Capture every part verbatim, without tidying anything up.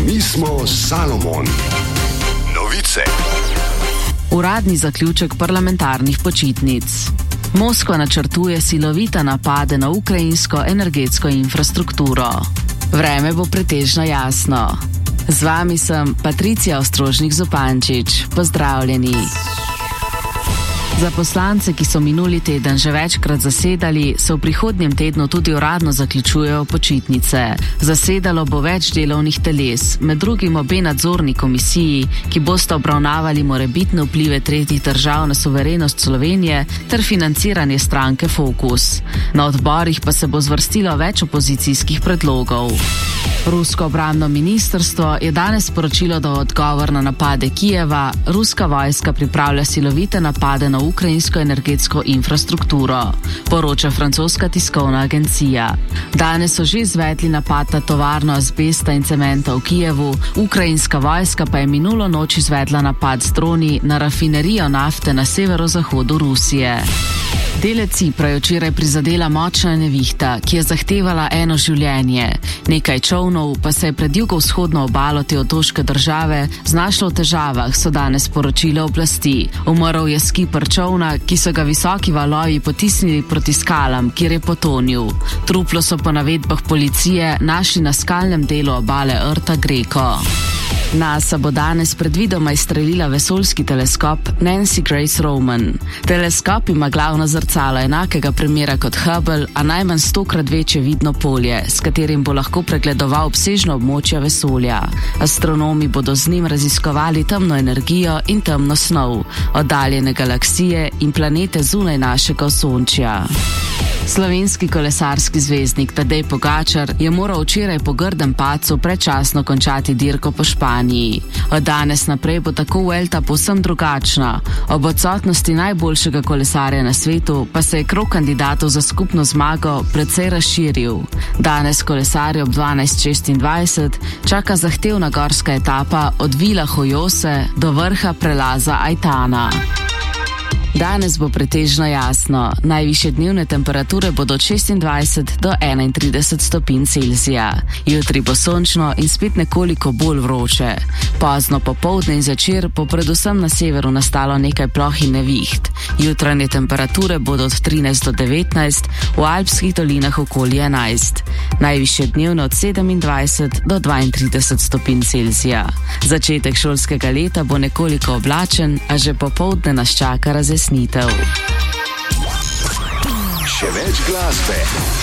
Mi smo Salomon. Novice. Uradni zaključek parlamentarnih počitnic. Moskva načrtuje silovite napade na ukrajinsko energetsko infrastrukturo. Vreme bo pretežno jasno. Z vami sem Patricija Ostrožnik-Zupančič. Pozdravljeni. Za poslance, ki so minuli teden že večkrat zasedali, se v prihodnjem tednu tudi uradno zaključujejo počitnice. Zasedalo bo več delovnih teles, med drugim obe nadzorni komisiji, ki bosta obravnavali morebitne vplive tretjih držav na suverenost Slovenije ter financiranje stranke Fokus. Na odborih pa se bo zvrstilo več opozicijskih predlogov. Rusko obrambno ministrstvo je danes sporočilo, da v odgovor na napade Kijeva ruska vojska pripravlja silovite napade na ukrajinsko energetsko infrastrukturo, poroča francoska tiskovna agencija. Danes so že izvedli napad na tovarno azbesta in cementa v Kijevu, ukrajinska vojska pa je minulo noč izvedla napad z droni na rafinerijo nafte na severozahodu Rusije. Dele Cipra je včeraj prizadela močna nevihta, ki je zahtevala eno življenje. Nekaj čovnov pa se je pred jugovzhodno obalo te otoške države znašlo v težavah, so danes poročile oblasti. Umrl je skipper čovna, ki so ga visoki valovi potisnili proti skalam, kjer je potonil. Truplo so po navedbah policije našli na skalnem delu obale rta Greko. NASA bo danes predvidoma izstrelila vesoljski teleskop Nancy Grace Roman. Teleskop ima glavno zrcalo enakega premera kot Hubble, a najmanj stokrat večje vidno polje, s katerim bo lahko pregledoval obsežno območje vesolja. Astronomi bodo z njim raziskovali temno energijo in temno snov, oddaljene galaksije in planete zunaj našega osončja. Slovenski kolesarski zvezdnik Tadej Pogačar je moral včeraj po grdem padcu predčasno končati dirko po Španiji. Od danes naprej bo tako Vuelta povsem drugačna. Ob odsotnosti najboljšega kolesarja na svetu pa se je krog kandidatov za skupno zmago precej razširil. Danes kolesarje ob dvanajst šestindvajset čaka zahtevna gorska etapa od Vila Hojose do vrha prelaza Aitana. Danes bo pretežno jasno. Najvišje dnevne temperature bodo od šestindvajset do enaintrideset stopinj Celzija. Jutri bo sončno in spet nekoliko bolj vroče. Pozno popoldne in zvečer bo predvsem na severu nastalo nekaj ploh in neviht. Jutranje temperature bodo od trinajst do devetnajst, v alpskih dolinah okoli enajst. Najvišje dnevne od sedemindvajset do dvaintrideset stopinj Celzija. Začetek šolskega leta bo nekoliko oblačen, a že popoldne nas čaka razjasnitev. Še več glasbe.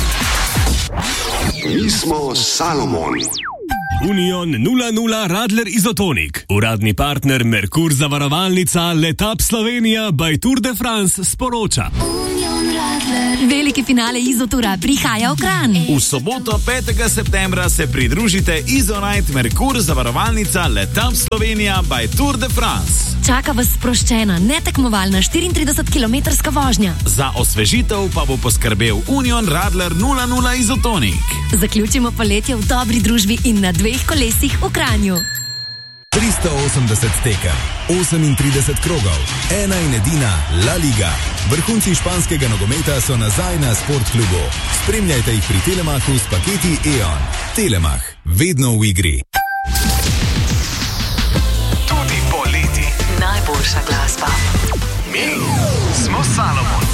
Mi smo Salomon. Union nula nula Radler Izotonik. Uradni partner Merkur zavarovalnica Letap Slovenija by Tour de France sporoča. Veliki finale Izotura prihaja v Kranj. V soboto petega septembra se pridružite Izonite Merkur zavarovalnica Letap Slovenija by Tour de France. Čaka vas sproščena, netekmovalna štiriintridesetkilometrska vožnja. Za osvežitev pa bo poskrbel Union Radler nula nula Izotonik. Zaključimo poletje v dobri družbi in na dveh kolesih v Kranju. tristo osemdeset tekem, osemintrideset krogov, ena in edina La Liga. Vrhunci španskega nogometa so nazaj na Sportklubu. Spremljajte jih pri Telemachu s paketi E O N. Telemach, vedno v igri. Tudi poleti. Najboljša glasba. Mi smo Salomon.